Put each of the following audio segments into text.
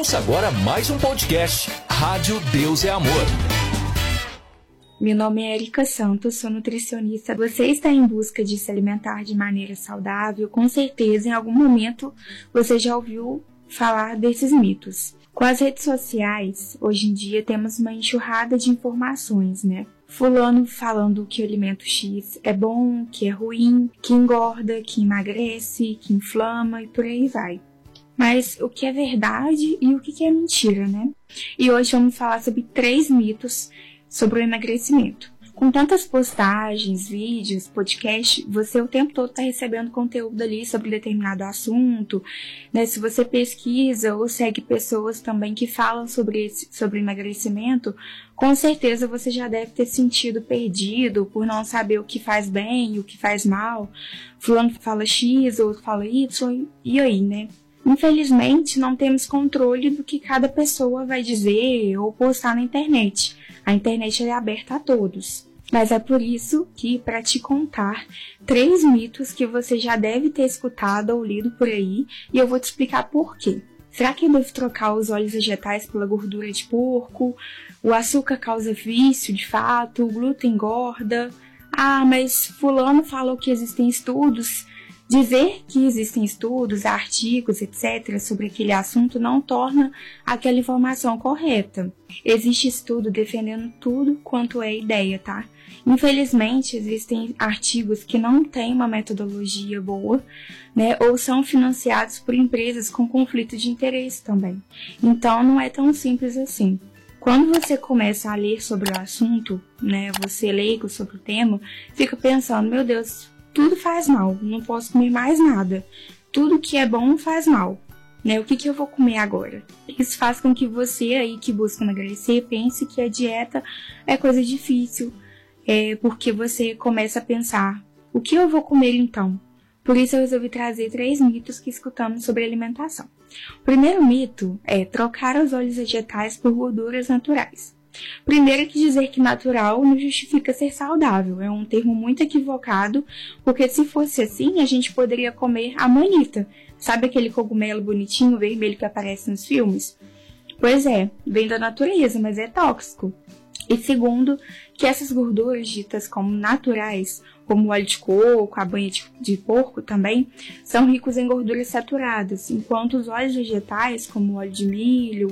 Ouça agora mais um podcast, Rádio Deus é Amor. Meu nome é Erika Santos, sou nutricionista. Você está em busca de se alimentar de maneira saudável? Com certeza, em algum momento, você já ouviu falar desses mitos. Com as redes sociais, hoje em dia, temos uma enxurrada de informações, né? Fulano falando que o alimento X é bom, que é ruim, que engorda, que emagrece, que inflama e por aí vai. Mas o que é verdade e o que é mentira, né? E hoje vamos falar sobre 3 mitos sobre o emagrecimento. Com tantas postagens, vídeos, podcast, você o tempo todo está recebendo conteúdo ali sobre determinado assunto, né? Se você pesquisa ou segue pessoas também que falam sobre emagrecimento, com certeza você já deve ter sentido perdido por não saber o que faz bem e o que faz mal. Fulano fala X, outro fala Y, e aí, né? Infelizmente, não temos controle do que cada pessoa vai dizer ou postar na internet. A internet é aberta a todos. Mas é por isso que, para te contar 3 mitos que você já deve ter escutado ou lido por aí, e eu vou te explicar por quê. Será que eu devo trocar os óleos vegetais pela gordura de porco? O açúcar causa vício, de fato? O glúten engorda? Ah, mas fulano falou que existem estudos. Dizer que existem estudos, artigos, etc. sobre aquele assunto não torna aquela informação correta. Existe estudo defendendo tudo quanto é ideia, tá? Infelizmente, existem artigos que não têm uma metodologia boa, né? Ou são financiados por empresas com conflito de interesse também. Então, não é tão simples assim. Quando você começa a ler sobre o assunto, né? Você leigo sobre o tema, fica pensando, meu Deus, tudo faz mal, não posso comer mais nada. Tudo que é bom faz mal, né? O que eu vou comer agora? Isso faz com que você aí que busca emagrecer pense que a dieta é coisa difícil, porque você começa a pensar, o que eu vou comer então? Por isso eu resolvi trazer 3 mitos que escutamos sobre alimentação. O primeiro mito é trocar os óleos vegetais por gorduras naturais. Primeiro que dizer que natural não justifica ser saudável, é um termo muito equivocado, porque se fosse assim, a gente poderia comer a manita. Sabe aquele cogumelo bonitinho, vermelho que aparece nos filmes? Pois é, vem da natureza, mas é tóxico. E segundo, que essas gorduras ditas como naturais, como o óleo de coco, a banha de porco também, são ricos em gorduras saturadas, enquanto os óleos vegetais, como o óleo de milho,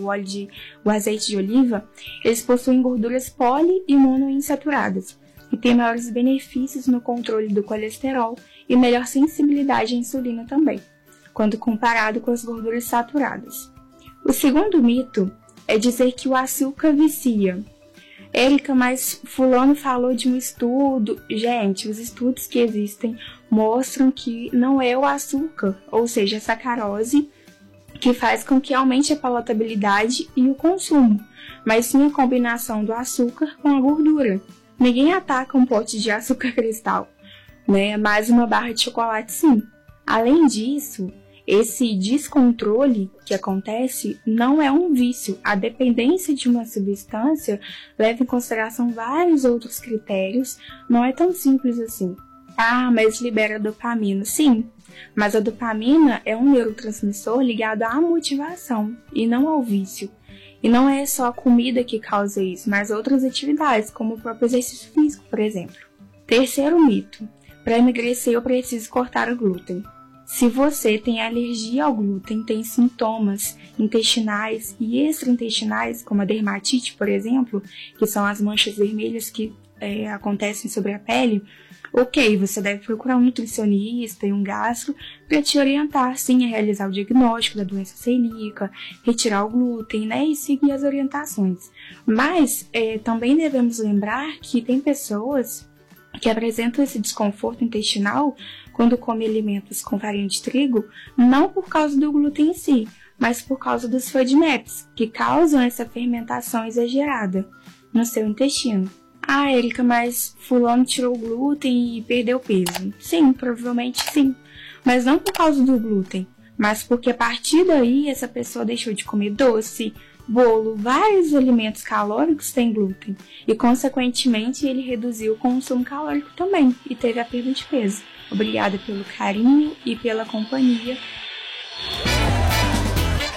o azeite de oliva, eles possuem gorduras poli e monoinsaturadas, e têm maiores benefícios no controle do colesterol e melhor sensibilidade à insulina também, quando comparado com as gorduras saturadas. O segundo mito é dizer que o açúcar vicia. Érica, mas fulano falou de um estudo. Gente, os estudos que existem mostram que não é o açúcar, ou seja, a sacarose, que faz com que aumente a palatabilidade e o consumo, mas sim a combinação do açúcar com a gordura. Ninguém ataca um pote de açúcar cristal, né? Mas uma barra de chocolate sim. Além disso, esse descontrole que acontece não é um vício. A dependência de uma substância leva em consideração vários outros critérios, não é tão simples assim. Ah, mas libera dopamina. Sim, mas a dopamina é um neurotransmissor ligado à motivação e não ao vício. E não é só a comida que causa isso, mas outras atividades, como o próprio exercício físico, por exemplo. Terceiro mito: para emagrecer eu preciso cortar o glúten. Se você tem alergia ao glúten, tem sintomas intestinais e extraintestinais, como a dermatite, por exemplo, que são as manchas vermelhas que acontecem sobre a pele, ok, você deve procurar um nutricionista e um gastro para te orientar, sim, a realizar o diagnóstico da doença celíaca, retirar o glúten, né, e seguir as orientações. Mas também devemos lembrar que tem pessoas que apresentam esse desconforto intestinal quando come alimentos com farinha de trigo, não por causa do glúten em si, mas por causa dos FODMAPs, que causam essa fermentação exagerada no seu intestino. Ah, Erika, mas fulano tirou o glúten e perdeu peso. Sim, provavelmente sim, mas não por causa do glúten, mas porque a partir daí essa pessoa deixou de comer doce, bolo, vários alimentos calóricos têm glúten e, consequentemente, ele reduziu o consumo calórico também e teve a perda de peso. Obrigada pelo carinho e pela companhia.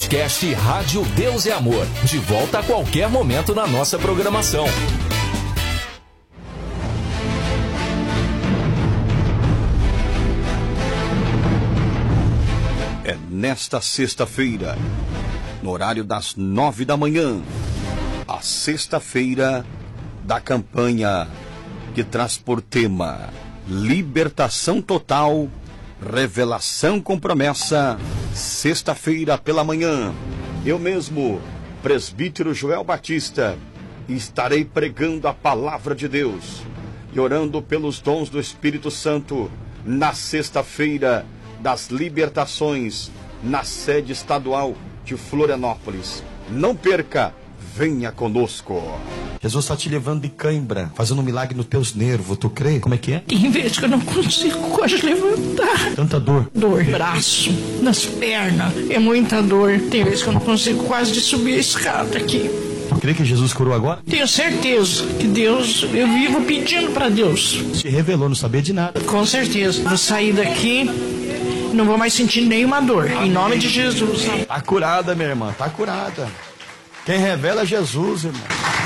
podcast Rádio Deus é Amor. De volta a qualquer momento na nossa programação. É nesta sexta-feira, no horário das 9 da manhã, a sexta-feira da campanha que traz por tema Libertação Total, Revelação com Promessa. Sexta-feira pela manhã, eu mesmo, presbítero Joel Batista, estarei pregando a palavra de Deus e orando pelos dons do Espírito Santo na sexta-feira das libertações, na sede estadual de Florianópolis. Não perca, venha conosco. Jesus está te levando de cãibra, fazendo um milagre nos teus nervos, tu crê? Como é que é? Tem vezes que eu não consigo quase levantar. Tanta dor. Dor, braço, nas pernas, é muita dor. Tem vezes que eu não consigo quase de subir a escada aqui. Tu crê que Jesus curou agora? Tenho certeza que Deus, eu vivo pedindo para Deus. Se revelou, não sabia de nada. Com certeza. Vou sair daqui, não vou mais sentir nenhuma dor. Em nome de Jesus. Tá curada, minha irmã, tá curada. Quem revela é Jesus, irmão.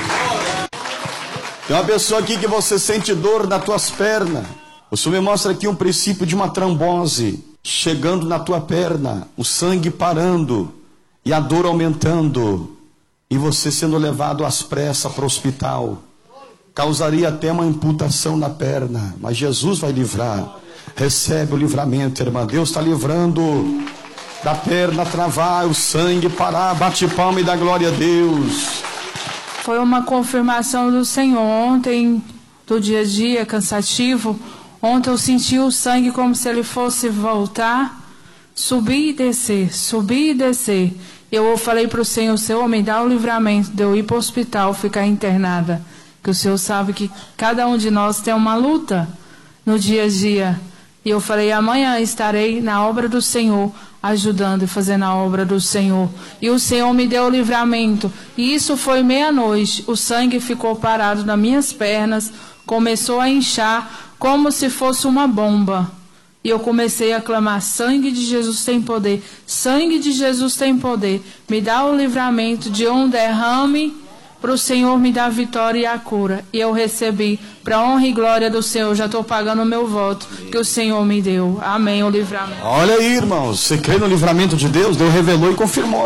Tem uma pessoa aqui que você sente dor nas tuas pernas. O Senhor me mostra aqui um princípio de uma trombose chegando na tua perna, o sangue parando e a dor aumentando, e você sendo levado às pressas para o hospital. Causaria até uma amputação na perna, mas Jesus vai livrar. Recebe o livramento, irmã. Deus está livrando da perna travar, o sangue parar. Bate palma e dá glória a Deus. Foi uma confirmação do Senhor. Ontem, do dia a dia, cansativo, ontem eu senti o sangue como se ele fosse voltar, subir e descer, subir e descer. Eu falei para o Senhor, Senhor, me dá o livramento de eu ir para o hospital, ficar internada. Que o Senhor sabe que cada um de nós tem uma luta no dia a dia. E eu falei, amanhã estarei na obra do Senhor, ajudando e fazendo a obra do Senhor. E o Senhor me deu o livramento. E isso foi meia-noite. O sangue ficou parado nas minhas pernas, começou a inchar como se fosse uma bomba. E eu comecei a clamar, sangue de Jesus tem poder, sangue de Jesus tem poder. Me dá o livramento de um derrame, para o Senhor me dar a vitória e a cura. E eu recebi, para a honra e glória do Senhor, já estou pagando o meu voto que o Senhor me deu. Amém, o livramento. Olha aí, irmãos, você crê no livramento de Deus? Deus revelou e confirmou.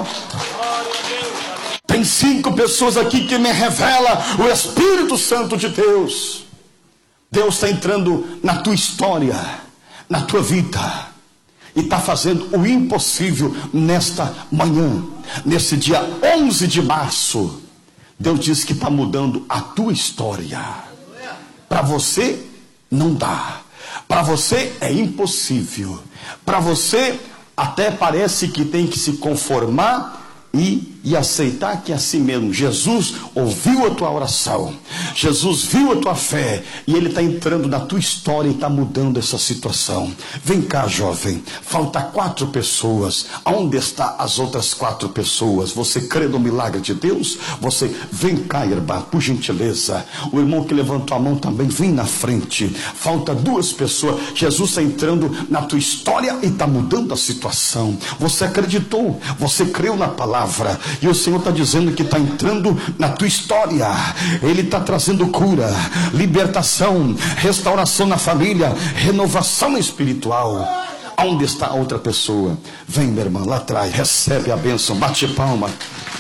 Tem 5 pessoas aqui que me revela o Espírito Santo de Deus. Deus está entrando na tua história, na tua vida, e está fazendo o impossível nesta manhã, nesse dia 11 de março. Deus diz que está mudando a tua história. Para você não dá, para você é impossível, para você até parece que tem que se conformar e aceitar que é assim mesmo. Jesus ouviu a tua oração, Jesus viu a tua fé, e Ele está entrando na tua história e está mudando essa situação. Vem cá, jovem, falta 4 pessoas. Aonde estão as outras 4 pessoas? Você crê no milagre de Deus? Você vem cá, irmã, por gentileza. O irmão que levantou a mão também, vem na frente. Falta 2 pessoas. Jesus está entrando na tua história e está mudando a situação. Você acreditou, você creu na palavra, e o Senhor está dizendo que está entrando na tua história. Ele está trazendo cura, libertação, restauração na família, renovação espiritual. Onde está a outra pessoa? Vem, minha irmã, lá atrás, recebe a bênção, bate palma.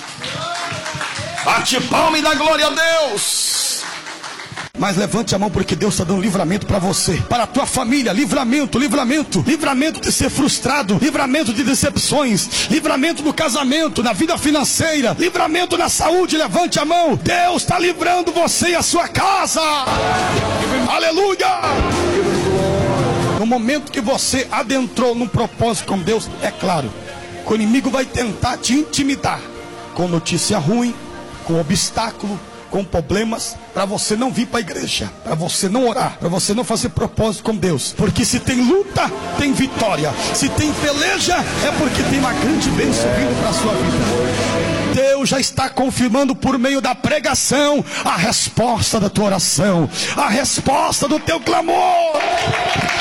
Bate palma e dá glória a Deus. Mas levante a mão, porque Deus está dando livramento para você, para a tua família. Livramento, livramento, livramento de ser frustrado, livramento de decepções, livramento no casamento, na vida financeira, livramento na saúde. Levante a mão, Deus está livrando você e a sua casa. Aleluia. No momento que você adentrou num propósito com Deus, é claro que o inimigo vai tentar te intimidar com notícia ruim, com obstáculo, com problemas, para você não vir para a igreja, para você não orar, para você não fazer propósito com Deus. Porque se tem luta, tem vitória. Se tem peleja, é porque tem uma grande bênção vindo para a sua vida. Deus já está confirmando por meio da pregação a resposta da tua oração, a resposta do teu clamor.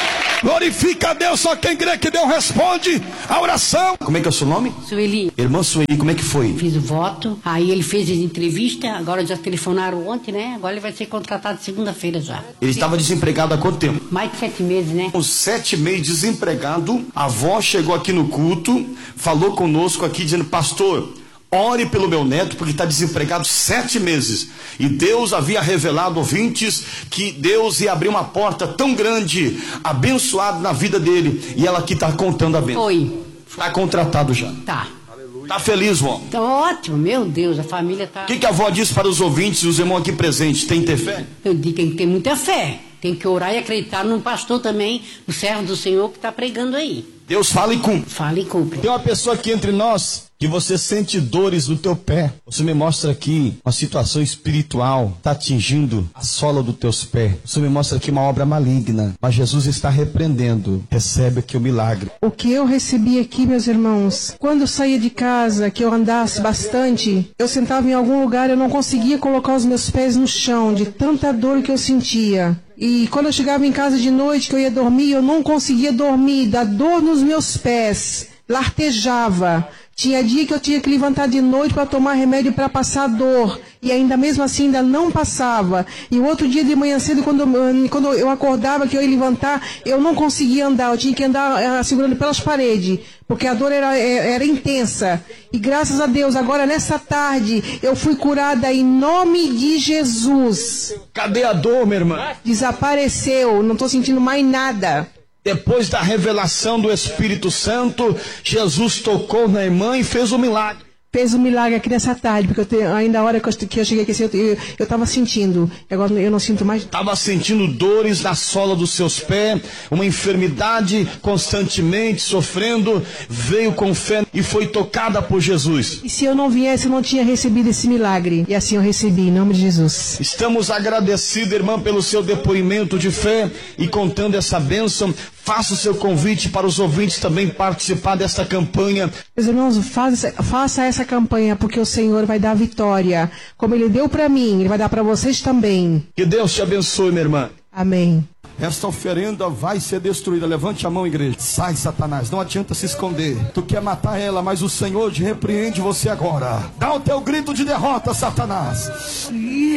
Glorifica a Deus, só quem crê que Deus responde a oração. Como é que é o seu nome? Sueli. Irmã Sueli, como é que foi? Fiz o voto, aí ele fez a entrevista, agora já telefonaram ontem, né? Agora ele vai ser contratado segunda-feira já. Ele estava desempregado há quanto tempo? Mais de 7 meses, né? Os 7 meses desempregado, a avó chegou aqui no culto, falou conosco aqui dizendo: pastor, ore pelo meu neto porque está desempregado 7 meses. E Deus havia revelado, ouvintes, que Deus ia abrir uma porta tão grande, abençoada na vida dele. E ela aqui está contando a bênção. Foi. Está contratado já. Tá. Tá feliz, vó? Tá ótimo, meu Deus, a família tá... O que a avó diz para os ouvintes e os irmãos aqui presentes? Tem que ter fé? Eu digo, tem que ter muita fé. Tem que orar e acreditar num pastor também, no servo do Senhor que está pregando aí. Deus fala e cumpre. Fala e cumpre. Tem uma pessoa aqui entre nós que você sente dores no teu pé. Você me mostra aqui uma situação espiritual, está atingindo a sola dos teus pés. Você me mostra aqui uma obra maligna, mas Jesus está repreendendo. Recebe aqui o milagre. O que eu recebi aqui, meus irmãos, quando eu saía de casa, que eu andasse bastante, eu sentava em algum lugar, eu não conseguia colocar os meus pés no chão, de tanta dor que eu sentia. E quando eu chegava em casa de noite, que eu ia dormir, eu não conseguia dormir, da dor nos meus pés, lartejava. Tinha dia que eu tinha que levantar de noite para tomar remédio para passar dor. E ainda mesmo assim ainda não passava. E o outro dia de manhã cedo, quando eu acordava, que eu ia levantar, eu não conseguia andar. Eu tinha que andar segurando pelas paredes. Porque a dor era intensa. E graças a Deus, agora nessa tarde, eu fui curada em nome de Jesus. Cadê a dor, minha irmã? Desapareceu. Não estou sentindo mais nada. Depois da revelação do Espírito Santo, Jesus tocou na irmã e fez um milagre. Fez um milagre aqui nessa tarde, porque ainda a hora que eu cheguei aqui, eu estava sentindo, agora eu não sinto mais. Estava sentindo dores na sola dos seus pés, uma enfermidade constantemente sofrendo, veio com fé e foi tocada por Jesus. E se eu não viesse, eu não tinha recebido esse milagre, e assim eu recebi, em nome de Jesus. Estamos agradecidos, irmã, pelo seu depoimento de fé e contando essa bênção. Faça o seu convite para os ouvintes também participar desta campanha. Meus irmãos, faça essa campanha, porque o Senhor vai dar vitória. Como Ele deu para mim, Ele vai dar para vocês também. Que Deus te abençoe, minha irmã. Amém. Esta oferenda vai ser destruída. Levante a mão, igreja. Sai, Satanás, não adianta se esconder. Tu quer matar ela, mas o Senhor te repreende você agora. Dá o teu grito de derrota, Satanás.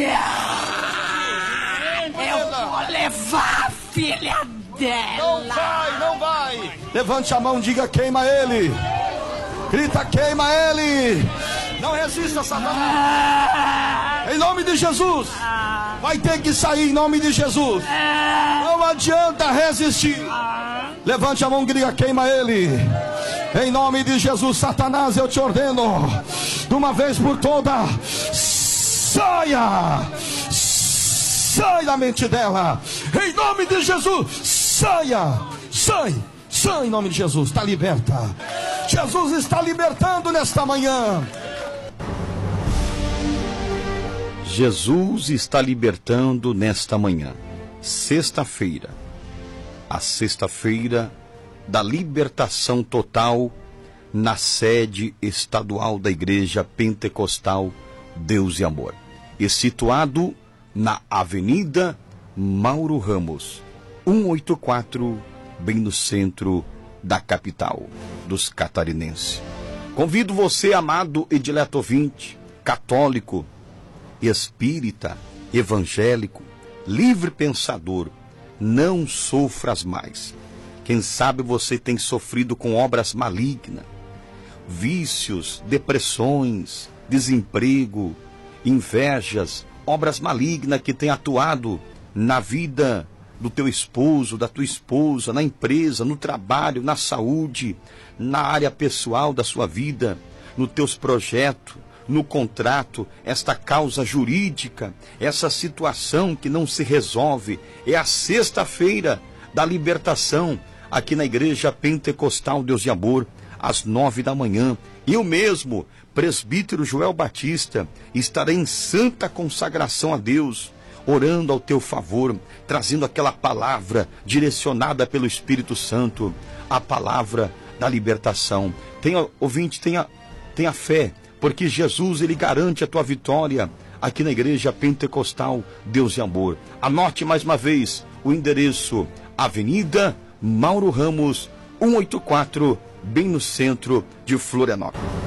Eu vou levar, filha dela. Não vai. Levante a mão, diga: queima ele. Grita: queima ele. Não resista, Satanás. Em nome de Jesus. Vai ter que sair em nome de Jesus. Não adianta resistir. Levante a mão, diga: queima ele. Em nome de Jesus, Satanás, eu te ordeno, de uma vez por todas, saia. Sai da mente dela. Em nome de Jesus. Saia. Sai em nome de Jesus. Está liberta. Jesus está libertando nesta manhã. Jesus está libertando nesta manhã. Sexta-feira. A sexta-feira da libertação total na sede estadual da Igreja Pentecostal Deus e Amor. E situado na Avenida Mauro Ramos, 184, bem no centro da capital dos catarinenses. Convido você, amado e dileto ouvinte, católico, espírita, evangélico, livre pensador, não sofras mais. Quem sabe você tem sofrido com obras malignas, vícios, depressões, desemprego, invejas, obras malignas que têm atuado na vida do teu esposo, da tua esposa, na empresa, no trabalho, na saúde, na área pessoal da sua vida, nos teus projetos, no contrato, esta causa jurídica, essa situação que não se resolve. É a sexta-feira da libertação aqui na Igreja Pentecostal Deus de Amor, às 9 da manhã. Eu mesmo, presbítero Joel Batista, estarei em santa consagração a Deus, orando ao teu favor, trazendo aquela palavra direcionada pelo Espírito Santo, a palavra da libertação. Tenha, ouvinte, tenha fé, porque Jesus, ele garante a tua vitória aqui na Igreja Pentecostal Deus de Amor. Anote mais uma vez o endereço: Avenida Mauro Ramos, 184, bem no centro de Florianópolis.